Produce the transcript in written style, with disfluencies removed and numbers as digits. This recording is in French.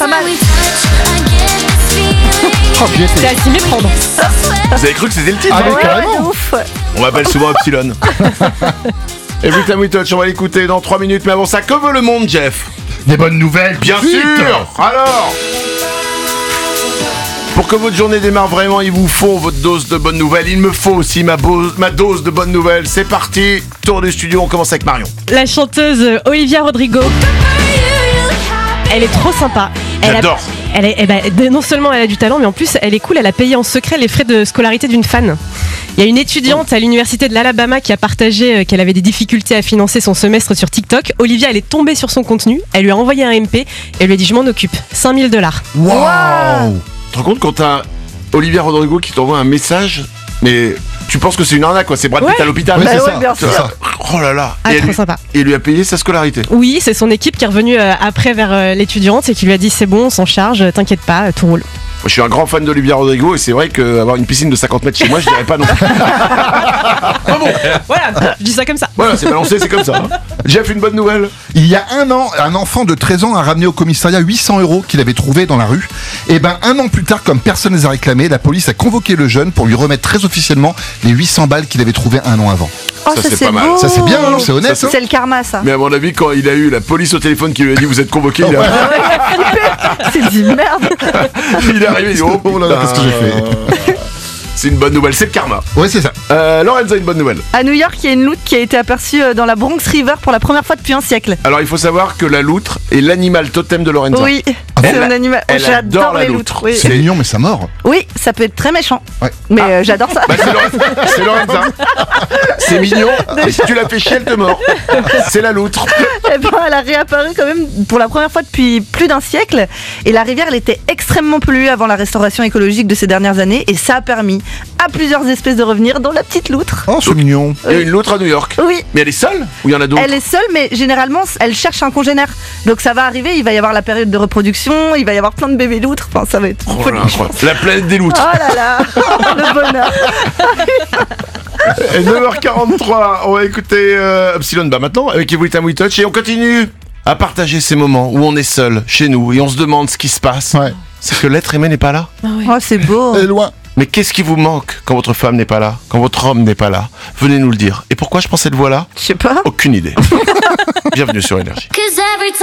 pas mal. C'est à s'y méprendre. Vous avez cru que c'était le titre? Ah, mais Ouais, carrément. de ouf. On m'appelle souvent Epsilon. Every Time We Touch, on va l'écouter dans 3 minutes. Mais avant ça, que veut le monde, Jeff? Des bonnes nouvelles. Bien vite. sûr. Alors, pour que votre journée démarre vraiment, il vous faut votre dose de bonnes nouvelles. Il me faut aussi ma dose de bonnes nouvelles. C'est parti, tour du studio, on commence avec Marion. La chanteuse Olivia Rodrigo, elle est trop sympa. J'adore. Non seulement elle a du talent, mais en plus elle est cool, elle a payé en secret les frais de scolarité d'une fan. Il y a une étudiante à l'université de l'Alabama qui a partagé qu'elle avait des difficultés à financer son semestre sur TikTok. Olivia, elle est tombée sur son contenu, elle lui a envoyé un MP et elle lui a dit je m'en occupe, $5 000. Waouh. Tu te rends compte quand t'as Olivia Rodrigo qui t'envoie un message, mais tu penses que c'est une arnaque, quoi. C'est Brad Pitt à l'hôpital. Ouais, c'est ouais, ça. bien C'est sûr. ça. Oh là là. Ah, Et trop lui, sympa. et lui a payé sa scolarité. Oui, c'est son équipe qui est revenue après vers l'étudiante et qui lui a dit c'est bon, on s'en charge, t'inquiète pas, tout roule. Moi, je suis un grand fan d'Olivia Rodrigo et c'est vrai qu'avoir une piscine de 50 mètres chez moi, je dirais pas non. Ah bon. Voilà, je dis ça comme ça. Voilà, c'est balancé, c'est comme ça. Hein. Jeff, une bonne nouvelle. Il y a un an, un enfant de 13 ans a ramené au commissariat 800 € qu'il avait trouvé dans la rue. Et ben, un an plus tard, comme personne ne les a réclamés, la police a convoqué le jeune pour lui remettre très officiellement les 800 balles qu'il avait trouvées un an avant. Oh, Ça, ça, c'est c'est pas mal. beau. Ça, c'est bien, hein, c'est honnête. Ça, hein. C'est le karma, ça. Mais à mon avis, quand il a eu la police au téléphone qui lui a dit vous êtes convoqué, il, C'est dit merde. il est arrivé, il dit oh, Oh là là, qu'est-ce que j'ai fait? C'est une bonne nouvelle, c'est le karma. Ouais, c'est ça. Lorenza, une bonne nouvelle. À New York, il y a une loutre qui a été aperçue dans la Bronx River pour la première fois depuis un siècle. Alors, il faut savoir que la loutre est l'animal totem de Lorenza. Oui, Elle c'est a- un animal. elle J'adore adore la les loutre. loutres. Oui. C'est mignon, mais ça mord. Oui, ça peut être très méchant. Ouais. Mais j'adore ça. Bah, c'est Lorenza. C'est mignon. Et si tu la fais chier, elle te mord. C'est la loutre. Eh ben, elle a réapparu quand même pour la première fois depuis plus d'un siècle. Et la rivière, elle était extrêmement polluée avant la restauration écologique de ces dernières années. Et ça a permis à plusieurs espèces de revenir, dont la petite loutre. Oh, c'est mignon. Il y a une loutre à New York. Oui. Mais elle est seule ou il y en a d'autres? Elle est seule, mais généralement, elle cherche un congénère. Donc ça va arriver, il va y avoir la période de reproduction, il va y avoir plein de bébés loutres. Enfin, ça va être Oh folie. là, incroyable. La planète des loutres. Oh là là, le bonheur. Et 9h43, on va écouter Epsilon maintenant avec Every Time We Touch et on continue à partager ces moments où on est seul chez nous et on se demande ce qui se passe. Ouais. C'est que l'être aimé n'est pas là. Oh, c'est beau. Elle est loin. Mais qu'est-ce qui vous manque quand votre femme n'est pas là, quand votre homme n'est pas là? Venez nous le dire. Et pourquoi je prends cette voix-là? Je sais pas. Aucune idée. Bienvenue sur Énergie. 'Cause every time